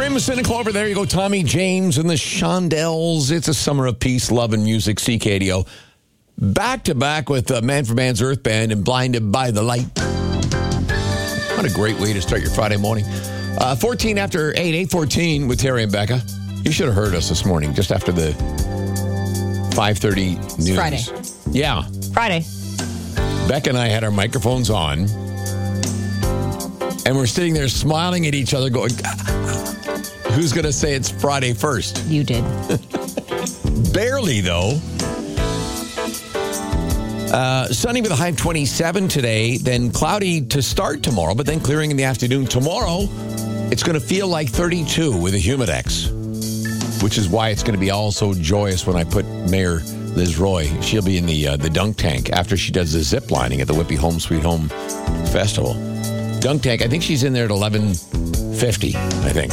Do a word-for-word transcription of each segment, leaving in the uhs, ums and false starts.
Crimson and Clover, there you go. Tommy James and the Shondells. It's a summer of peace, love, and music. C K D O. Back to back with uh, Man for Man's Earth Band and Blinded by the Light. What a great way to start your Friday morning. Uh, fourteen after eight, eight fourteen with Terry and Becca. You should have heard us this morning, just after the five thirty news. It's Friday. Yeah. Friday. Becca and I had our microphones on, and we're sitting there smiling at each other going, who's going to say it's Friday first? You did. Barely, though. Uh, sunny with a high of twenty-seven today, then cloudy to start tomorrow, but then clearing in the afternoon. Tomorrow, it's going to feel like thirty-two with a Humidex, which is why it's going to be all so joyous when I put Mayor Liz Roy. She'll be in the uh, the dunk tank after she does the zip lining at the Whippy Home Sweet Home Festival. Dunk tank, I think she's in there at eleven fifty, I think.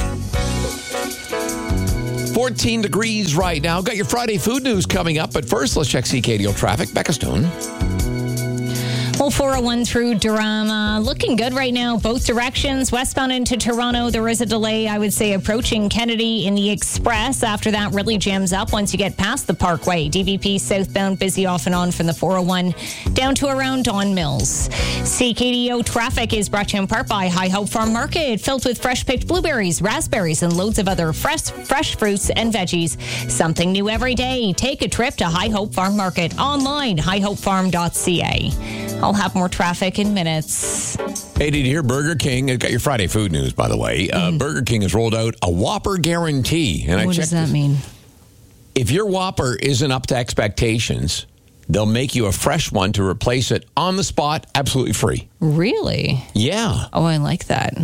fourteen degrees right now. Got your Friday food news coming up, but first, let's check C K D O traffic. Becca Stone. Well, four oh one through Durham, uh, looking good right now, both directions. Westbound into Toronto, there is a delay, I would say, approaching Kennedy in the Express. After that, really jams up once you get past the Parkway. D V P southbound, busy off and on from the four oh one down to around Don Mills. C K D O traffic is brought to you in part by High Hope Farm Market, filled with fresh-picked blueberries, raspberries, and loads of other fresh, fresh fruits and veggies. Something new every day. Take a trip to High Hope Farm Market online, high hope farm dot c a. I'll have more traffic in minutes. Hey, did you hear Burger King? Got your Friday food news, by the way. Uh, mm. Burger King has rolled out a Whopper guarantee. And what I does that this. mean? If your Whopper isn't up to expectations, they'll make you a fresh one to replace it on the spot, absolutely free. Really? Yeah. Oh, I like that.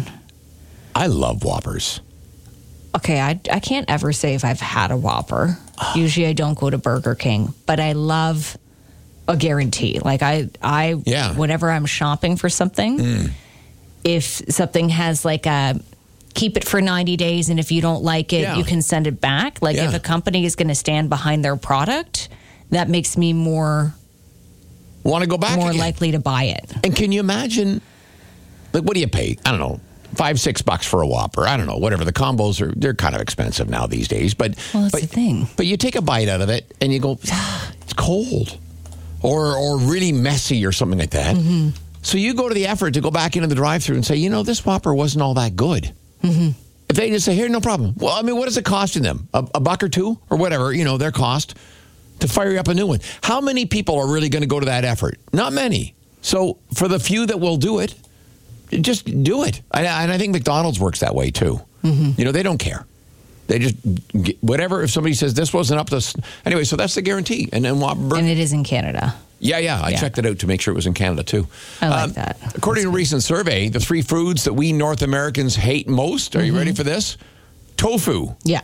I love Whoppers. Okay, I, I can't ever say if I've had a Whopper. Usually I don't go to Burger King, but I love a guarantee. Like I, I, yeah. whenever I'm shopping for something, mm. if something has like a keep it for ninety days, and if you don't like it, yeah. you can send it back. Like yeah. if a company is going to stand behind their product, that makes me more want to go back, more again. likely to buy it. And can you imagine? Like, what do you pay? I don't know. Five, six bucks for a Whopper. I don't know. Whatever. The combos are, they're kind of expensive now these days. But, well, that's but, the thing. But you take a bite out of it and you go, ah, it's cold. Or or really messy or something like that. Mm-hmm. So you go to the effort to go back into the drive-thru and say, you know, this Whopper wasn't all that good. Mm-hmm. If they just say, here, no problem. Well, I mean, what is it costing them? A, a buck or two or whatever, you know, their cost to fire up a new one. How many people are really going to go to that effort? Not many. So for the few that will do it, just do it. And I think McDonald's works that way, too. Mm-hmm. You know, they don't care. They just, whatever, if somebody says this wasn't up to, anyway, so that's the guarantee. And then And it is in Canada. Yeah, yeah. I yeah. checked it out to make sure it was in Canada, too. I like um, that. According that's to a recent survey, the three foods that we North Americans hate most, are mm-hmm. you ready for this? Tofu. Yeah.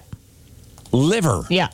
Liver. Yeah.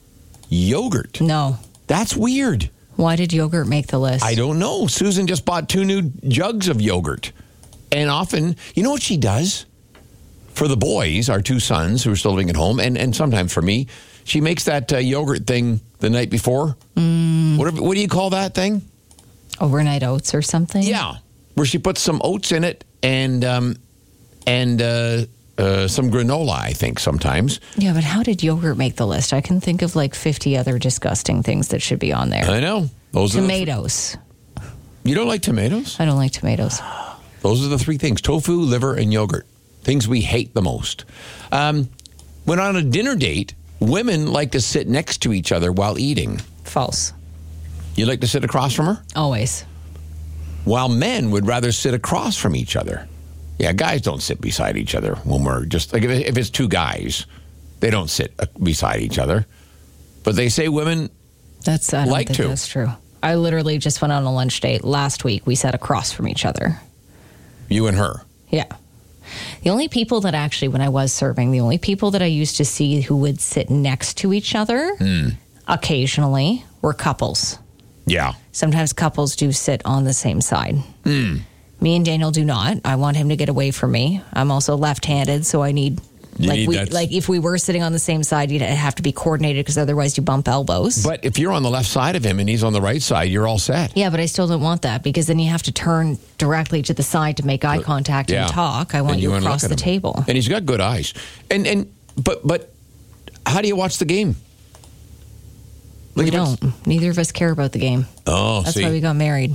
Yogurt. No. That's weird. Why did yogurt make the list? I don't know. Susan just bought two new jugs of yogurt. And often, you know what she does? For the boys, our two sons who are still living at home, and, and sometimes for me, she makes that uh, yogurt thing the night before. Mm. What, what do you call that thing? Overnight oats or something? Yeah, where she puts some oats in it and um, and uh, uh, some granola, I think, sometimes. Yeah, but how did yogurt make the list? I can think of like fifty other disgusting things that should be on there. I know. Those Tomatoes. Are the, you don't like tomatoes? I don't like tomatoes. Those are the three things: tofu, liver, and yogurt. Things we hate the most. Um, when on a dinner date, women like to sit next to each other while eating. False. You like to sit across from her? Always. While men would rather sit across from each other. Yeah, guys don't sit beside each other when we're just, like if it's two guys, they don't sit beside each other. But they say women that's, I don't like think to. That's true. I literally just went on a lunch date last week. We sat across from each other. You and her? Yeah. The only people that actually, when I was serving, the only people that I used to see who would sit next to each other mm. occasionally were couples. Yeah. Sometimes couples do sit on the same side. Mm. Me and Daniel do not. I want him to get away from me. I'm also left-handed, so I need You like need we, that- like if we were sitting on the same side, you'd have to be coordinated because otherwise you bump elbows. But if you're on the left side of him and he's on the right side, you're all set. Yeah, but I still don't want that because then you have to turn directly to the side to make eye contact Yeah. and talk. I want And you, wanna across look the at him. table. And he's got good eyes. And and but but how do you watch the game? We Like, what's- don't. Neither of us care about the game. Oh, That's see. why we got married.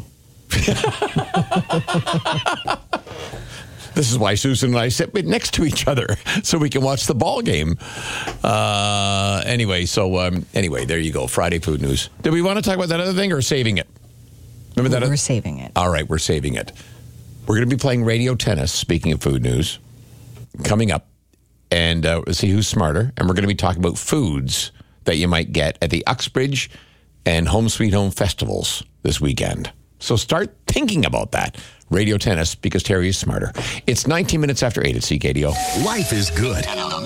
This is why Susan and I sit next to each other so we can watch the ball game. Uh, anyway, so um, anyway, there you go. Friday food news. Do we want to talk about that other thing or saving it? Remember that? We're saving it. All right, we're saving it. We're going to be playing radio tennis, speaking of food news, coming up. And uh, we'll see who's smarter. And we're going to be talking about foods that you might get at the Uxbridge and Home Sweet Home festivals this weekend. So start thinking about that. Radio tennis, because Terry is smarter. It's nineteen minutes after eight at C K D O. Life is good.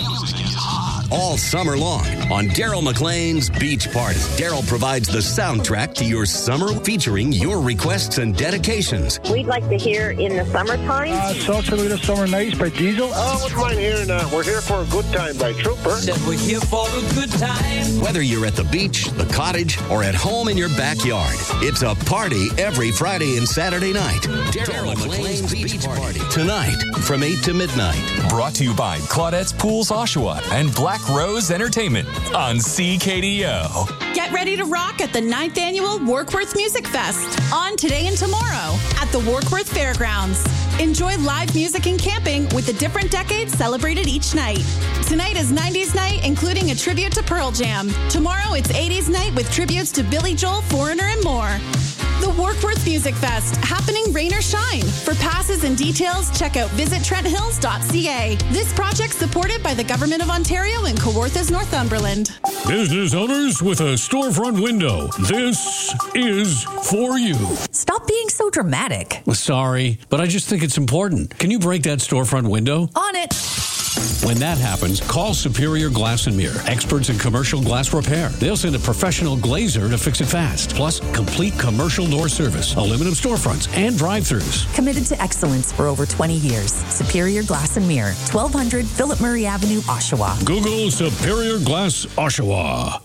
All summer long on Daryl McLean's Beach Party. Daryl provides the soundtrack to your summer, featuring your requests and dedications. We'd like to hear In the Summertime. Uh, Salsa Little Summer Nights by Diesel. Oh, wouldn't mind hearing uh, We're Here for a Good Time by Trooper. Said we're here for a good time. Whether you're at the beach, the cottage, or at home in your backyard, it's a party every Friday and Saturday night. Daryl McLean's Beach Party. Tonight from eight to midnight. Brought to you by Claudette's Pools Oshawa and Black Rose Entertainment on C K D O. Get ready to rock at the ninth Annual Warkworth Music Fest on today and tomorrow at the Warkworth Fairgrounds. Enjoy live music and camping with the different decades celebrated each night. Tonight is nineties night, including a tribute to Pearl Jam. Tomorrow it's eighties night with tributes to Billy Joel, Foreigner, and more. The Warkworth Music Fest, happening rain or shine. For passes and details, check out visit trent hills dot c a. This project supported by the Government of Ontario and Kawarthas, Northumberland. Business owners with a storefront window, this is for you. Stop being so dramatic. Sorry, but I just think it's important. Can you break that storefront window? On it. When that happens, call Superior Glass and Mirror, experts in commercial glass repair. They'll send a professional glazer to fix it fast. Plus, complete commercial door service, aluminum storefronts, and drive-thrus. Committed to excellence for over twenty years. Superior Glass and Mirror, twelve hundred Philip Murray Avenue, Oshawa. Google Superior Glass Oshawa.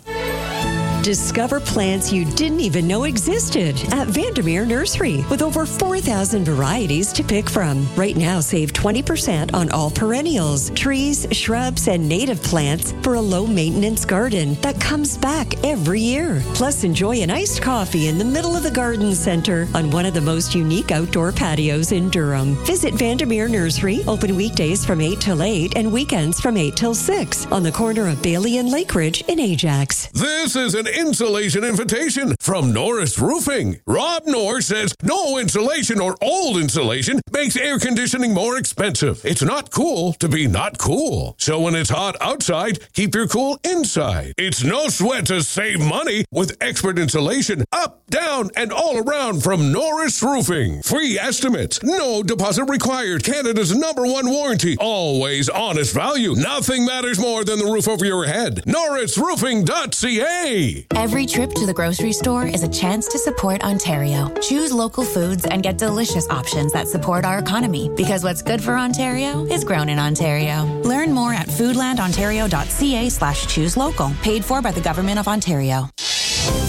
Discover plants you didn't even know existed at Vandermeer Nursery with over four thousand varieties to pick from. Right now, save twenty percent on all perennials, trees, shrubs, and native plants for a low-maintenance garden that comes back every year. Plus, enjoy an iced coffee in the middle of the garden center on one of the most unique outdoor patios in Durham. Visit Vandermeer Nursery, open weekdays from eight till eight and weekends from eight till six on the corner of Bailey and Lake Ridge in Ajax. This is an insulation invitation from Norris Roofing. Rob Norris says no insulation or old insulation makes air conditioning more expensive. It's not cool to be not cool. So when it's hot outside, keep your cool inside. It's no sweat to save money with expert insulation up, down, and all around from Norris Roofing. Free estimates, no deposit required. Canada's number one warranty. Always honest value. Nothing matters more than the roof over your head. norris roofing dot c a. Every trip to the grocery store is a chance to support Ontario. Choose local foods and get delicious options that support our economy. Because what's good for Ontario is grown in Ontario. Learn more at foodland ontario dot c a slash choose local. Paid for by the Government of Ontario.